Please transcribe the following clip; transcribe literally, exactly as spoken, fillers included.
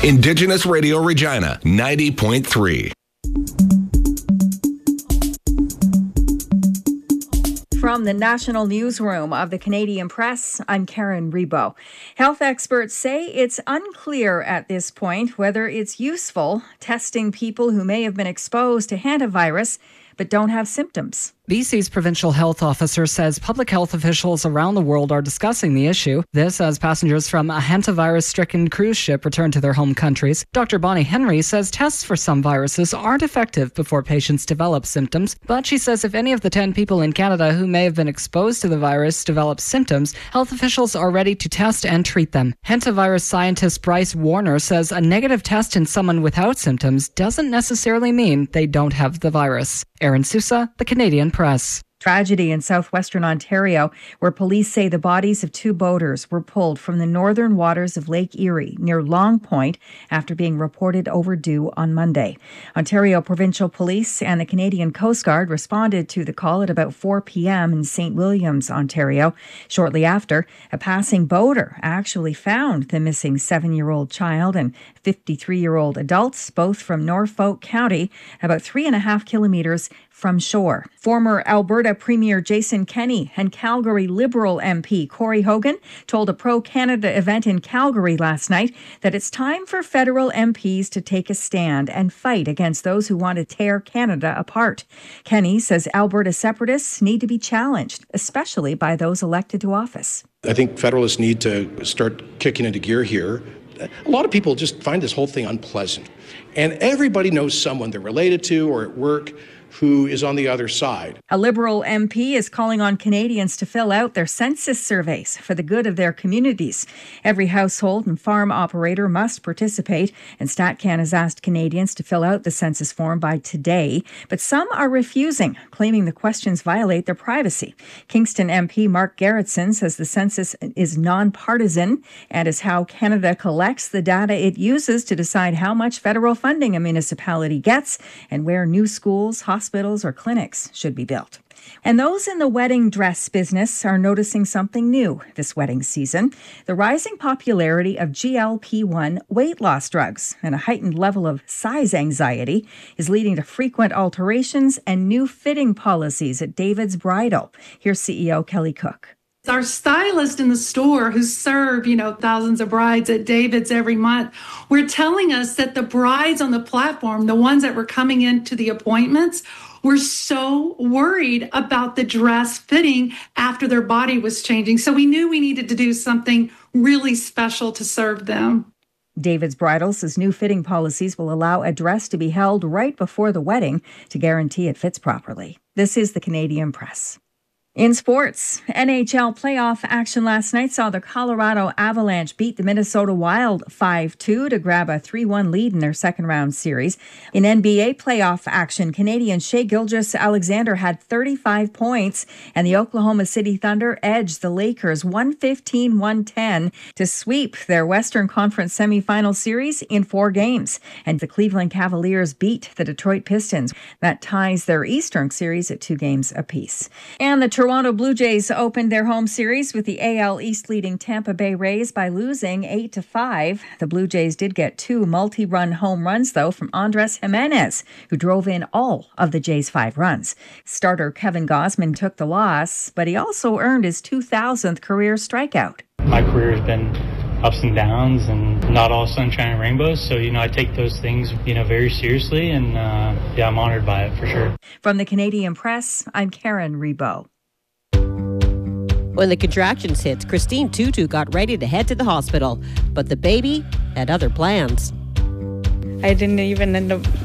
Indigenous Radio Regina, ninety point three. From the National Newsroom of the Canadian Press, I'm Karen Rebo. Health experts say it's unclear at this point whether it's useful testing people who may have been exposed to hantavirus but don't have symptoms. B C's provincial health officer says public health officials around the world are discussing the issue. This as passengers from a hantavirus-stricken cruise ship return to their home countries. Doctor Bonnie Henry says tests for some viruses aren't effective before patients develop symptoms, but she says if any of the ten people in Canada who may have been exposed to the virus develop symptoms, health officials are ready to test and treat them. Hantavirus scientist Bryce Warner says a negative test in someone without symptoms doesn't necessarily mean they don't have the virus. Aaron Sousa, The Canadian Press. Tragedy in southwestern Ontario, where police say the bodies of two boaters were pulled from the northern waters of Lake Erie near Long Point after being reported overdue on Monday. Ontario Provincial Police and the Canadian Coast Guard responded to the call at about four p.m. in Saint Williams, Ontario. Shortly after, a passing boater actually found the missing seven-year-old child and fifty-three-year-old adults, both from Norfolk County, about three and a half kilometres from shore. Former Alberta Premier Jason Kenney and Calgary Liberal M P Corey Hogan told a pro-Canada event in Calgary last night that it's time for federal M Ps to take a stand and fight against those who want to tear Canada apart. Kenney says Alberta separatists need to be challenged, especially by those elected to office. I think federalists need to start kicking into gear here. A lot of people just find this whole thing unpleasant. And everybody knows someone they're related to or at work who is on the other side. A Liberal M P is calling on Canadians to fill out their census surveys for the good of their communities. Every household and farm operator must participate, and StatCan has asked Canadians to fill out the census form by today, but some are refusing, claiming the questions violate their privacy. Kingston M P Mark Gerritsen says the census is nonpartisan and is how Canada collects the data it uses to decide how much federal funding a municipality gets and where new schools, hospitals, hospitals or clinics should be built. And those in the wedding dress business are noticing something new this wedding season. The rising popularity of G L P one weight loss drugs and a heightened level of size anxiety is leading to frequent alterations and new fitting policies at David's Bridal. Here's C E O Kelly Cook. Our stylist in the store who serve, you know, thousands of brides at David's every month, were telling us that the brides on the platform, the ones that were coming into the appointments, were so worried about the dress fitting after their body was changing. So we knew we needed to do something really special to serve them. David's Bridal says new fitting policies will allow a dress to be held right before the wedding to guarantee it fits properly. This is the Canadian Press. In sports, N H L playoff action last night saw the Colorado Avalanche beat the Minnesota Wild five two to grab a three one lead in their second-round series. In N B A playoff action, Canadian Shai Gilgeous-Alexander had thirty-five points, and the Oklahoma City Thunder edged the Lakers one fifteen to one ten to sweep their Western Conference semifinal series in four games. And the Cleveland Cavaliers beat the Detroit Pistons. That ties their Eastern series at two games apiece. And the Toronto Blue Jays opened their home series with the A L East leading Tampa Bay Rays by losing eight to five. The Blue Jays did get two multi-run home runs, though, from Andres Jimenez, who drove in all of the Jays' five runs. Starter Kevin Gausman took the loss, but he also earned his two thousandth career strikeout. My career has been ups and downs and not all sunshine and rainbows. So, you know, I take those things, you know, very seriously, and uh, yeah, I'm honored by it for sure. From the Canadian Press, I'm Karen Rebo. When the contractions hit, Christine Tutu got ready to head to the hospital, but the baby had other plans. I didn't even end up